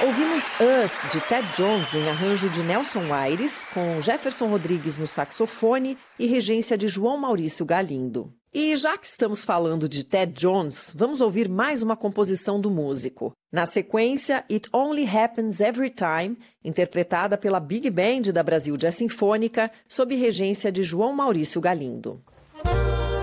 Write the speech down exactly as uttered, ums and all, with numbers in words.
Ouvimos Us, de Ted Jones, em arranjo de Nelson Aires, com Jefferson Rodrigues no saxofone e regência de João Maurício Galindo. E já que estamos falando de Ted Jones, vamos ouvir mais uma composição do músico. Na sequência, It Only Happens Every Time, interpretada pela Big Band da Brasil Jazz Sinfônica, sob regência de João Maurício Galindo.